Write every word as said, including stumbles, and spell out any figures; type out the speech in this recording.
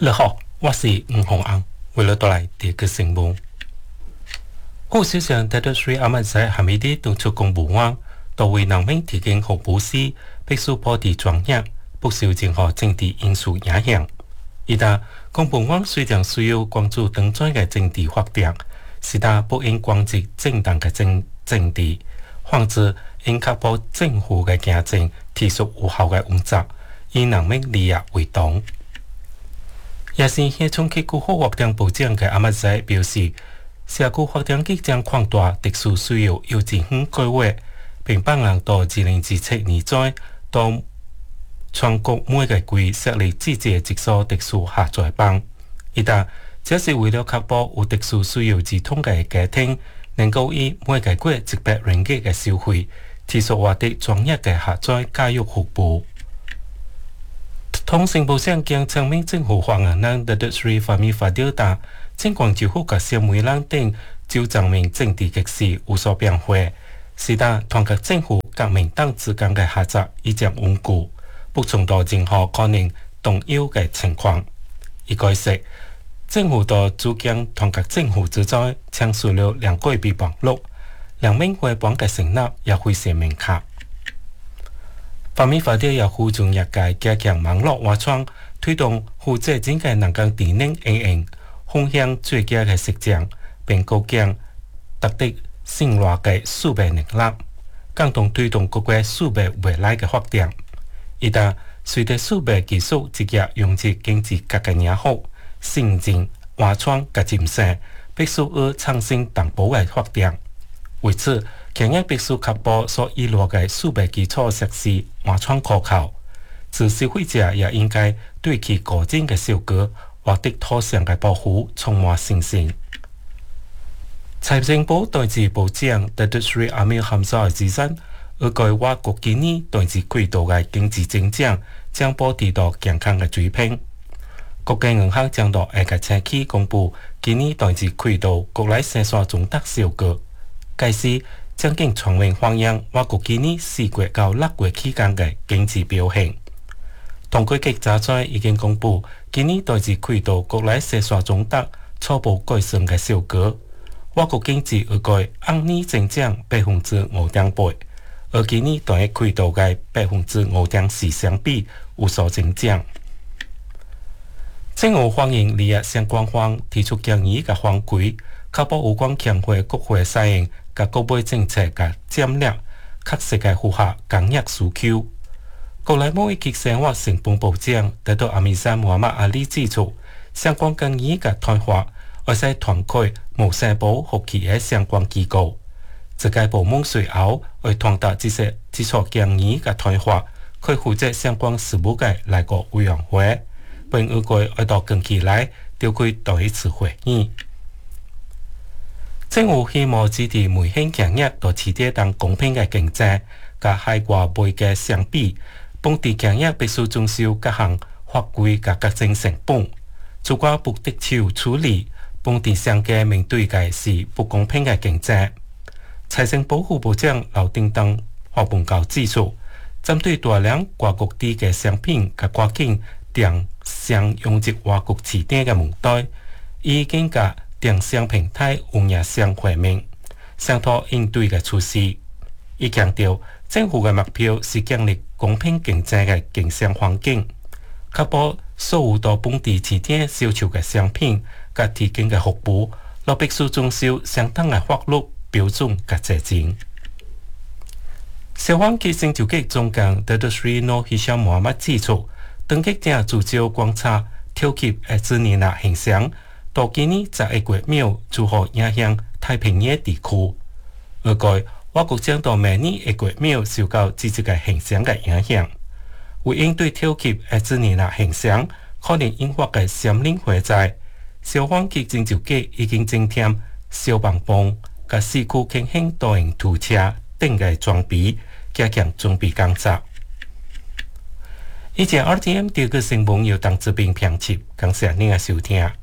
你好，我是吴宏安，为了带来第一个新闻。澳首相戴德瑞阿曼在哈米蒂动出公布案，多位人民提供服务时，必须保持专业，不受任何政治因素影响。一旦公布案虽然需要关注当中的政治发展，是但不应关注正当的政政治，反之应确保政府的行政提出有效的原则，以人民利益为重。也是现从去顾客发展部长嘅阿麦仔表示，社区发展局將擴大特殊需要幼稚園計劃，並幫人到二零二七年再到全國每個區設立自治嘅直屬特殊下載班。一旦這是為了確保有特殊需要兒童嘅家庭能夠以每個月一百ringgit嘅收費，提出獲得專業嘅下載教育服務。通信部長將證明政府法案人的德瑞法米法調打，儘管政府及社媒人等就證明政治局勢有所變化，是但團結政府革命黨之間嘅合作已經穩固，不重到任何可能動搖嘅情況。一個是政府到主將團結政府之中簽署了兩個備忘錄，兩名會幫嘅成立也非常明確。法米法調也呼籲業界加強網絡挖窗，推動負責任嘅人工智能應用，分享最佳嘅實踐，並構建特定生活嘅數位能力，共同推動各國數位未來嘅發展。一旦隨着數位技術直接融入經濟各個領域，新增挖窗嘅漸升，必須有創新同步嘅發展。為此，企業必須確保所依賴嘅數位基礎設施完全可靠，自消費者也應該對其個人嘅小據獲得妥善嘅保護充滿信心。財政部代志部長戴德瑞阿米ham沙指出，而該外國今年代志軌道嘅經濟增長將保持到健康嘅水平。國家銀行將到下個星期公布今年代志軌道國內生產總值數據。屆時將經全面反映我國今年四月到六月期間嘅經濟表現。統計局早前已經公布今年代志軌道國內生產總值初步改善嘅數據，我國經濟預計按年增長百分之五點八，而今年代志軌道嘅百分之五點四相比有所增長。政府歡迎利益相關方提出建議嘅法規，確保有關強化國會使用甲國買政策甲戰略確實嘅符合工業需求。國內貿易及生活成本部長得到阿米山穆罕默阿里指出，相關建議嘅推發會使團開無社保和其他相關機構。這個部門隨後會傳達這些基礎建議嘅推發，佢負責相關事務嘅內閣委員會，並預計會到近期內召開第一次會議。政府希望支持媒體企業到市場等公平嘅競爭，甲海外賣嘅相比，本地企業必須遵守各項法規甲各種成本。如果不得手處理，本地商家面對嘅是不公平嘅競爭。財政部副部長劉定東發報告指出，針對大量跨國地嘅商品甲跨境電商湧入外國市場嘅問題，已經甲電商平台運營商會面，商討應對嘅措施。伊強調，政府嘅目標是建立公平競爭嘅經商環境，確保所有到本地市場銷售嘅商品及提供嘅服務，都必須遵守相當嘅法律標準及責任。消防局成就局總監戴德瑞諾希山穆罕默指出，當局正聚焦觀察挑起埃茲尼納現象，到今年十一月秒如何影響太平洋地區。而該我國將到明年一月秒受到積極嘅現象嘅影響。為應對挑起埃茲尼納現象可能引發嘅森林火災，消防局成就局已經增添消防泵及市區輕型大型拖車等嘅裝備，加強準備工作。以前 R T M 第二個新聞由鄧志斌編輯，感謝您嘅收聽。